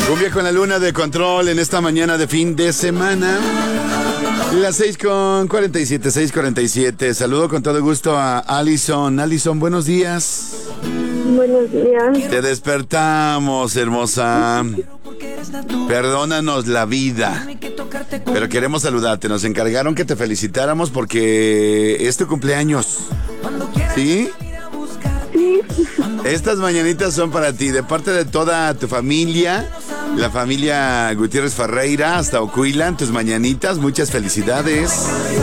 Cumbia con la luna de control en esta mañana de fin de semana. Las 6:47, 6:47. Saludo con todo gusto a Alison. Alison, buenos días. Buenos días. Te despertamos, hermosa. Perdónanos la vida, pero queremos saludarte. Nos encargaron que te felicitáramos porque es tu cumpleaños. ¿Sí? Sí. Estas mañanitas son para ti, de parte de toda tu familia, la familia Gutiérrez Ferreira hasta Ocuila, tus mañanitas. Muchas felicidades.